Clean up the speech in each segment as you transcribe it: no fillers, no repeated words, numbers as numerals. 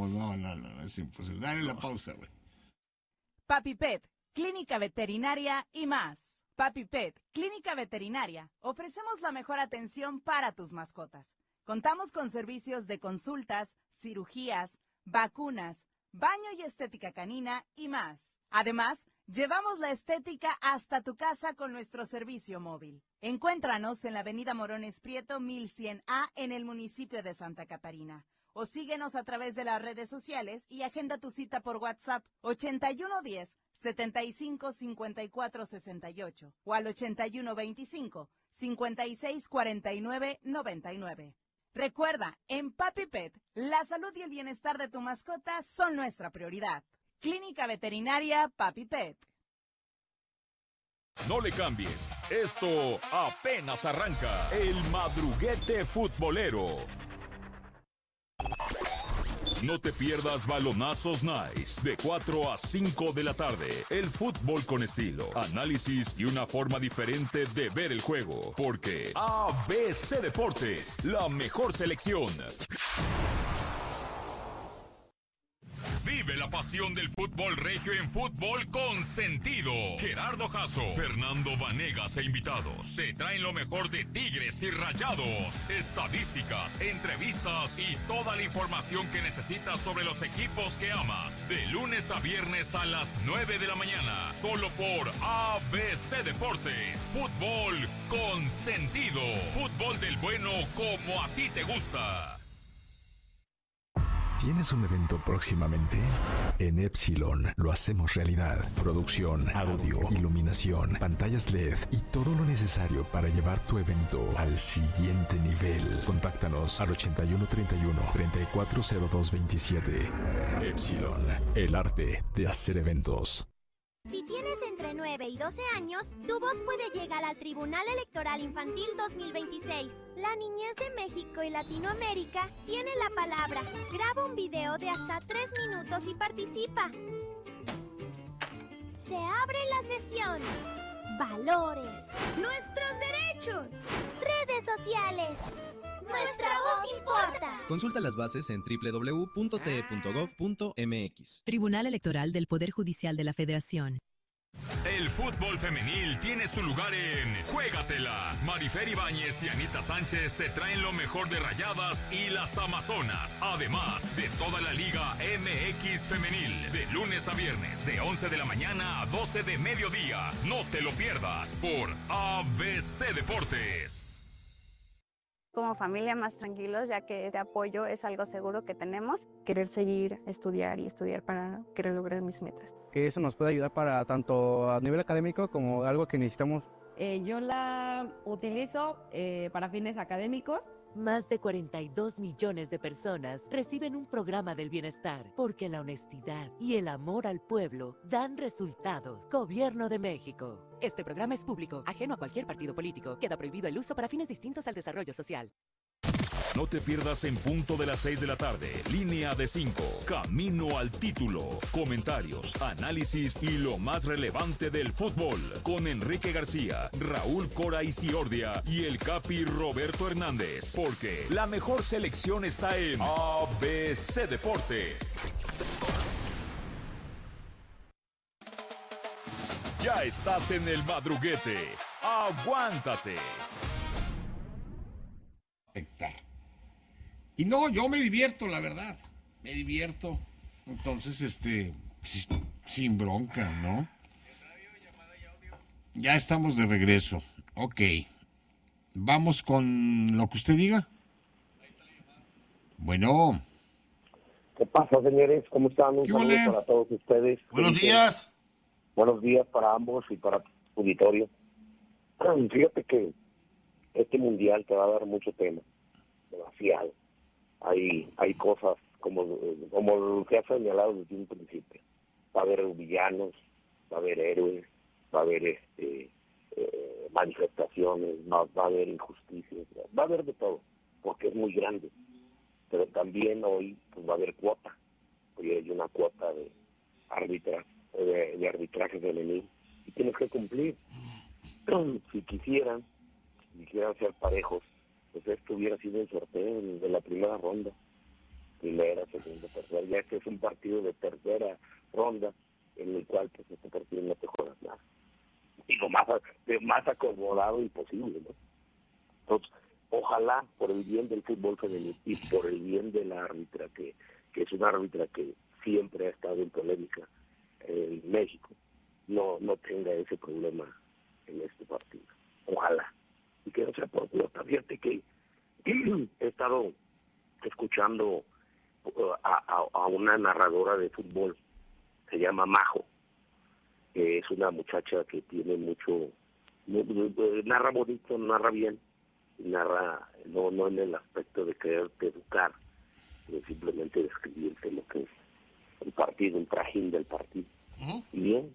vamos, no, es imposible. Dale la pausa, güey. Papi Pet, clínica veterinaria y más. Papi Pet, clínica veterinaria. Ofrecemos la mejor atención para tus mascotas. Contamos con servicios de consultas, cirugías, vacunas, baño y estética canina y más. Además, llevamos la estética hasta tu casa con nuestro servicio móvil. Encuéntranos en la avenida Morones Prieto 1100A en el municipio de Santa Catarina. O síguenos a través de las redes sociales y agenda tu cita por WhatsApp 8110-755468 o al 8125-564999. Recuerda, en Papi Pet, la salud y el bienestar de tu mascota son nuestra prioridad. Clínica Veterinaria Papi Pet. No le cambies, esto apenas arranca. El Madruguete Futbolero. No te pierdas Balonazos Nice de 4 a 5 de la tarde. El fútbol con estilo, análisis y una forma diferente de ver el juego. Porque ABC Deportes, la mejor selección. Vive la pasión del fútbol regio en Fútbol con Sentido. Gerardo Jasso, Fernando Vanegas e invitados te traen lo mejor de Tigres y Rayados, estadísticas, entrevistas y toda la información que necesitas sobre los equipos que amas. De lunes a viernes a las 9 de la mañana, solo por ABC Deportes. Fútbol con Sentido. Fútbol del bueno como a ti te gusta. ¿Tienes un evento próximamente? En Epsilon lo hacemos realidad. Producción, audio, iluminación, pantallas LED y todo lo necesario para llevar tu evento al siguiente nivel. Contáctanos al 8131-340227. Epsilon, el arte de hacer eventos. Si tienes entre 9 y 12 años, tu voz puede llegar al Tribunal Electoral Infantil 2026. La niñez de México y Latinoamérica tiene la palabra. Graba un video de hasta 3 minutos y participa. Se abre la sesión. Valores. Nuestros derechos. Redes sociales. Nuestra voz importa. Consulta las bases en www.te.gov.mx. Tribunal Electoral del Poder Judicial de la Federación. El fútbol femenil tiene su lugar en Juégatela. Marifer Ibáñez y Anita Sánchez te traen lo mejor de Rayadas y las Amazonas. Además de toda la Liga MX femenil. De lunes a viernes, de 11 de la mañana a 12 de mediodía. No te lo pierdas por ABC Deportes. Como familia más tranquilos, ya que este apoyo es algo seguro que tenemos. Querer seguir, estudiar y estudiar para querer lograr mis metas. Que eso nos puede ayudar para tanto a nivel académico como algo que necesitamos. Yo la utilizo para fines académicos. Más de 42 millones de personas reciben un programa del bienestar porque la honestidad y el amor al pueblo dan resultados. Gobierno de México. Este programa es público, ajeno a cualquier partido político. Queda prohibido el uso para fines distintos al desarrollo social. No te pierdas en punto de las 6 de la tarde. Línea de 5. Camino al título. Comentarios, análisis y lo más relevante del fútbol. Con Enrique García, Raúl Cora Isiordia y el Capi Roberto Hernández. Porque la mejor selección está en ABC Deportes. Ya estás en el madruguete. Aguántate. Y no, yo me divierto, la verdad. Me divierto. Entonces, sin bronca, ¿no? Ya estamos de regreso. Ok. Vamos con lo que usted diga. Bueno. ¿Qué pasa, señores? ¿Cómo están? Un saludo para todos ustedes. Buenos días. Buenos días para ambos y para tu auditorio. Fíjate que este mundial te va a dar mucho tema. Demasiado. Hay cosas como se ha señalado desde un principio. Va a haber villanos, va a haber héroes, va a haber manifestaciones, va a haber injusticias, va a haber de todo, porque es muy grande. Pero también hoy pues, va a haber cuota. Hoy hay una cuota de arbitraje femenil y tienes que cumplir. Si quisieran ser parejos, pues esto hubiera sido el sorteo de la primera ronda. primera, segunda, tercera. Ya este es un partido de tercera ronda en el cual pues este partido no te juegas nada. Y lo más acomodado imposible, ¿no? Entonces, ojalá por el bien del fútbol femenino y por el bien de la árbitra, que es una árbitra que siempre ha estado en polémica en México, no tenga ese problema en este partido. Ojalá. Y que no sea por cuota. Fíjate que he estado escuchando a una narradora de fútbol, se llama Majo, que es una muchacha que tiene mucho, narra bonito, narra bien, narra no en el aspecto de quererte educar, sino simplemente describirte lo que es el partido, el trajín del partido. Y bien.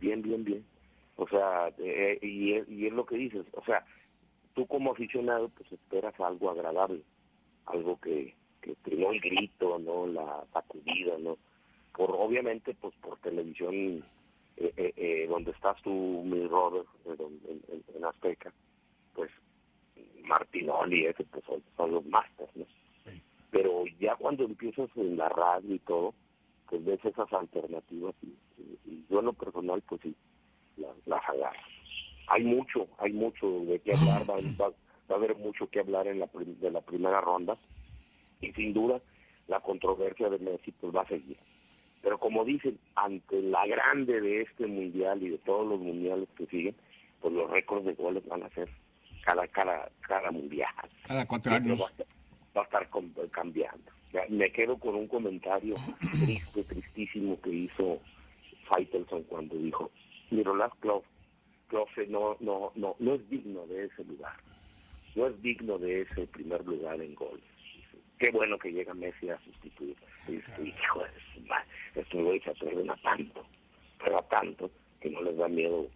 O sea, y es lo que dices, o sea, tú como aficionado pues esperas algo agradable, algo que no el grito, no la sacudida, no, obviamente pues por televisión, donde estás tú, mi Robert, en Azteca, pues Martinoli, ese pues son los másters, ¿no? Sí. Pero ya cuando empiezas en la radio y todo, pues ves esas alternativas y yo en lo personal pues sí las agarro. Hay mucho de qué hablar, va a haber mucho que hablar de la primera ronda, y sin duda la controversia de Messi pues va a seguir. Pero como dicen, ante la grande de este mundial y de todos los mundiales que siguen, pues los récords de goles van a ser cada mundial. Cada 4 años. Va a estar cambiando. Me quedo con un comentario tristísimo que hizo Faitelson cuando dijo: Miroslav Klose no es digno de ese lugar, no es digno de ese primer lugar en goles. Qué bueno que llega Messi a sustituir. Hijo de su madre, estos güeyes se atreven a tanto que no les da miedo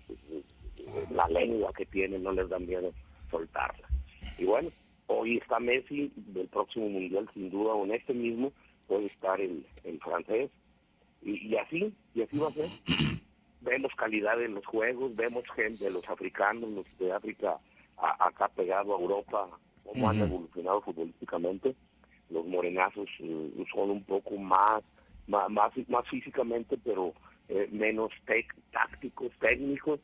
la lengua que tienen, no les da miedo soltarla. Y bueno, hoy está Messi, del próximo mundial sin duda, o en este mismo puede estar el francés, y así va a ser. Vemos calidad en los juegos, vemos gente de los africanos, los de África acá pegado a Europa, cómo han evolucionado futbolísticamente. Los morenazos son un poco más físicamente, pero menos tácticos, técnicos,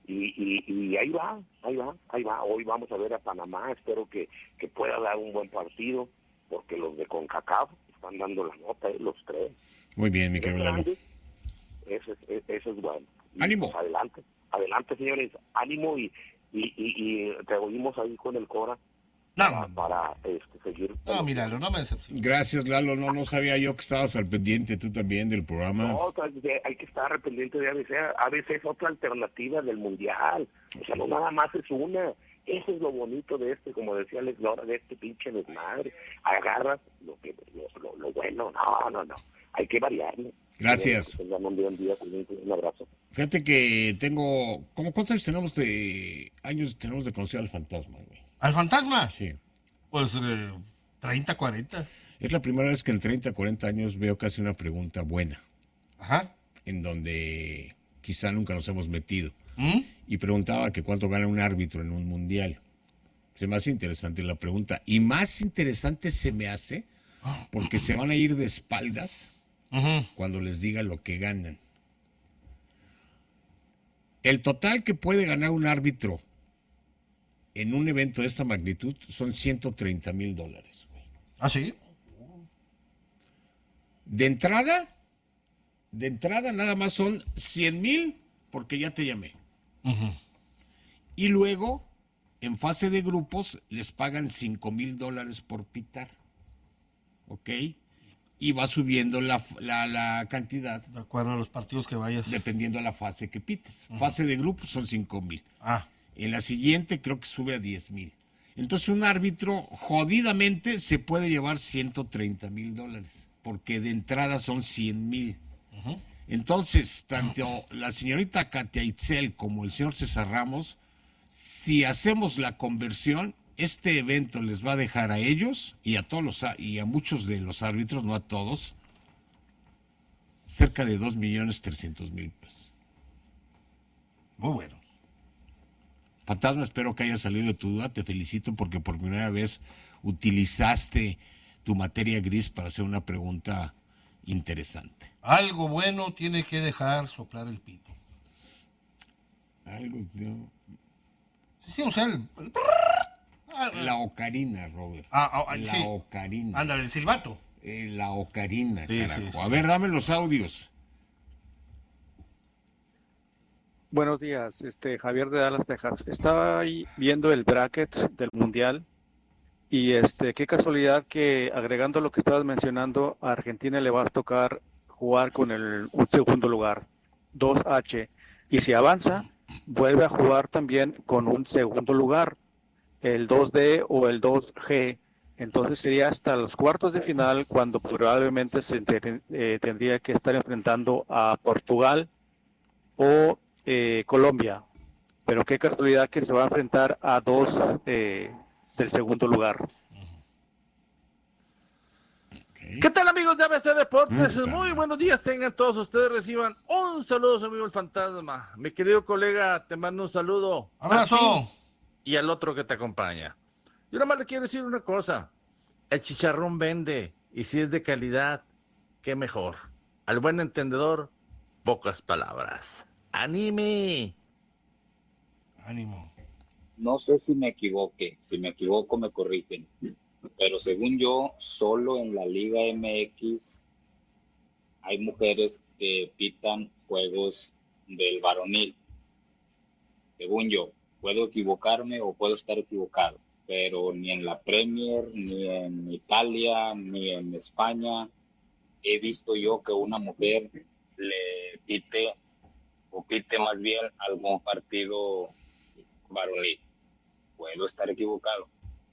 y ahí va. Hoy vamos a ver a Panamá, espero que pueda dar un buen partido, porque los de CONCACAF están dando la nota, los tres. Muy bien, mi querido Lalo. Eso es bueno. ¡Ánimo! Pues adelante, señores, ánimo, y te oímos ahí con el Cora para seguir. No, míralo, no me decepciones. Gracias, Lalo, no sabía yo que estabas al pendiente tú también del programa. No, hay que estar pendiente de ABC. ABC es otra alternativa del Mundial, o sea, no nada más es una. Eso es lo bonito de como decía Alex Lora, de este pinche desmadre. Agarras lo bueno, no, hay que variarlo. Gracias. Un día, un abrazo. Fíjate que ¿cuántos años tenemos de conocer al fantasma, güey? ¿Al fantasma? Sí. Pues 30, 40. Es la primera vez que en 30, 40 años veo casi una pregunta buena. Ajá. En donde quizá nunca nos hemos metido. Y preguntaba que cuánto gana un árbitro en un mundial. Se me hace interesante la pregunta. Y más interesante se me hace porque se van a ir de espaldas cuando les diga lo que ganan. El total que puede ganar un árbitro en un evento de esta magnitud son $130,000. ¿Ah, sí? De entrada nada más son 100,000 porque ya te llamé. Y luego, en fase de grupos, les pagan $5,000 por pitar. ¿Ok? Y va subiendo la cantidad. De acuerdo a los partidos que vayas. Dependiendo de la fase que pites. Fase de grupos son 5,000. En la siguiente creo que sube a 10,000. Entonces un árbitro jodidamente se puede llevar $130,000. Porque de entrada son 100,000. Entonces, tanto la señorita Katia Itzel como el señor César Ramos, si hacemos la conversión, este evento les va a dejar a ellos y a muchos de los árbitros, no a todos, cerca de 2,300,000 pesos. Muy bueno. Fantasma, espero que haya salido de tu duda. Te felicito porque por primera vez utilizaste tu materia gris para hacer una pregunta interesante. Algo bueno tiene que dejar soplar el pito. Algo, no. Sí, o sea, la ocarina, Robert. La ocarina. Ándale, el silbato. La ocarina, sí, carajo. Sí. A ver, dame los audios. Buenos días, Javier de Dallas, Texas. Estaba ahí viendo el bracket del Mundial y qué casualidad que, agregando lo que estabas mencionando, a Argentina le va a tocar jugar con un segundo lugar, 2H, y si avanza, vuelve a jugar también con un segundo lugar, el 2D o el 2G. Entonces sería hasta los cuartos de final cuando probablemente se tendría que estar enfrentando a Portugal o Colombia, pero qué casualidad que se va a enfrentar a dos del segundo lugar. ¿Qué tal, amigos de ABC Deportes? Muy buenos días, tengan todos ustedes, reciban un saludo, su amigo el fantasma. Mi querido colega, te mando un saludo. Abrazo. Y al otro que te acompaña. Yo nada más le quiero decir una cosa, el chicharrón vende, y si es de calidad, qué mejor. Al buen entendedor, pocas palabras. ¡Anime! Ánimo. No sé si me equivoque, si me equivoco me corrigen, pero según yo, solo en la Liga MX hay mujeres que pitan juegos del varonil. Según yo, puedo equivocarme o puedo estar equivocado, pero ni en la Premier, ni en Italia, ni en España he visto yo que una mujer le pite más bien algún partido varonil. Puedo estar equivocado.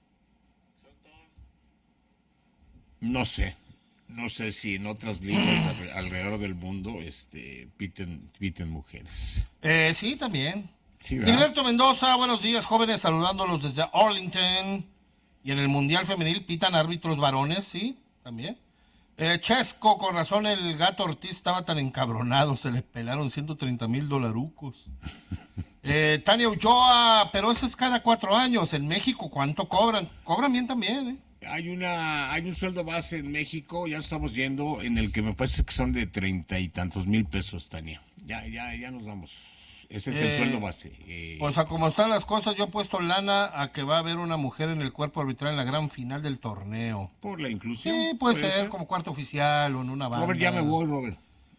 No sé si en otras ligas alrededor del mundo piten mujeres. Sí, también. Sí, Gilberto Mendoza, buenos días, jóvenes, saludándolos desde Arlington. Y en el Mundial Femenil pitan árbitros varones, sí, también. Chesco, con razón el Gato Ortiz estaba tan encabronado, se le pelaron $130,000. Tania Ulloa, pero eso es cada 4 años. En México, ¿cuánto cobran? Cobran bien también, Hay un sueldo base en México, ya estamos yendo, en el que me parece que son de 30 y tantos mil pesos, Tania. Ya nos vamos. Ese es el sueldo base. Pues a como están las cosas, yo he puesto lana a que va a haber una mujer en el cuerpo arbitral en la gran final del torneo. ¿Por la inclusión? Sí, puede ser como cuarto oficial o en una banda. Robert, ya me voy, Robert.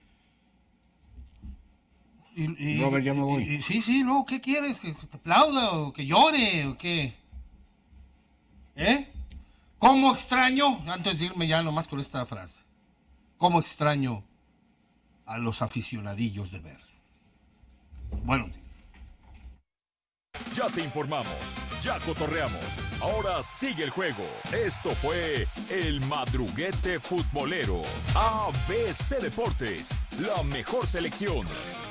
Robert, ya me voy. Sí, luego, ¿qué quieres? ¿Que te aplauda o que llore o qué? ¿Cómo extraño? Antes de irme ya nomás con esta frase. ¿Cómo extraño a los aficionadillos de versos? Bueno. Ya te informamos, ya cotorreamos. Ahora sigue el juego. Esto fue El Madruguete Futbolero. ABC Deportes, la mejor selección.